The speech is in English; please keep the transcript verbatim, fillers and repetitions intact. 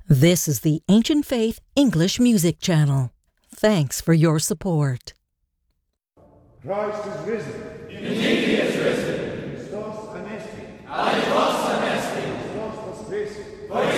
This is the Ancient Faith English Music Channel. Thanks for your support. Christ is risen. Indeed he is risen.